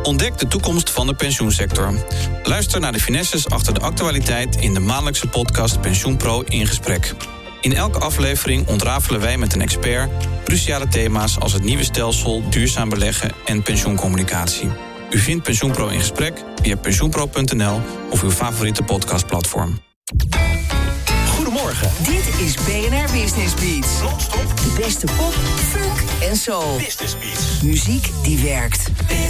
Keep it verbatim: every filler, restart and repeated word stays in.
Ontdek de toekomst van de pensioensector. Luister naar de finesses achter de actualiteit in de maandelijkse podcast PensioenPro in gesprek. In elke aflevering ontrafelen wij met een expert cruciale thema's als het nieuwe stelsel, duurzaam beleggen en pensioencommunicatie. U vindt PensioenPro in gesprek via pensioenpro punt n l of uw favoriete podcastplatform. Goedemorgen. Dit is B N R Business Beats. Non-stop. De beste pop, funk en soul. Business Beats. Muziek die werkt.